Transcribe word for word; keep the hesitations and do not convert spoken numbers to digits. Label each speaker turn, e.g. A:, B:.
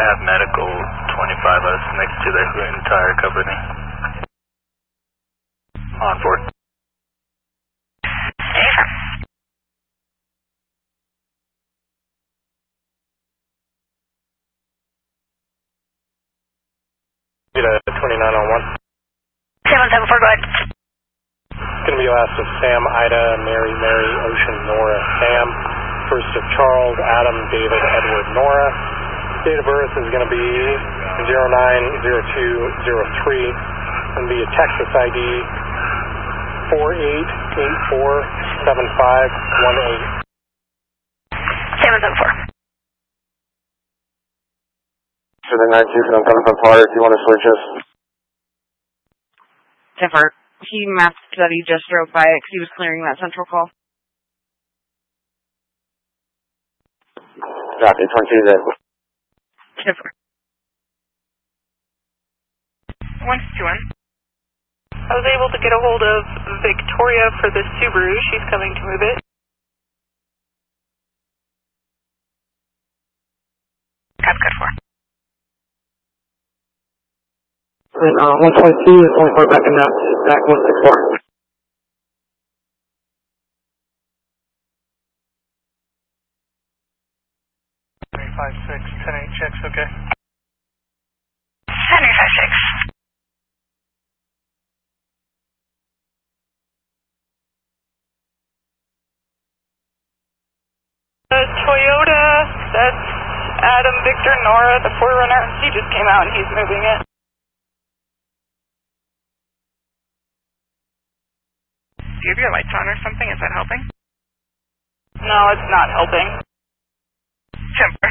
A: have medical twenty-five us next to the entire company. On board.
B: Get a twenty-nine on one.
C: seven seven four, go ahead.
B: It's going to be last of Sam, Ida, Mary, Mary, Ocean, Nora, Sam. First of Charles, Adam, David, Edward, Nora. Date of birth is going to be zero nine zero two zero three. Going to be a Texas I D four eight eight four seven five one eight.
C: seven seven four.
B: So the nine two from Telephone Flyer, if you want to switch us.
D: Different. He mapped that he just drove by it because he was clearing that central call.
B: Copy, twenty-two then.
D: Different.
E: one fifty-one. I was able to get a hold of Victoria for the Subaru. She's coming to move it.
C: Copy, code four.
F: And, uh, one twenty-two is only far back in that, back one six four.
B: five six, ten eight checks, okay.
C: Henry five six.
E: The Toyota, that's Adam, Victor, Nora, the four runner. He just came out and he's moving it.
D: Do you have your lights on or something? Is that helping?
E: No, it's not helping.
D: Temp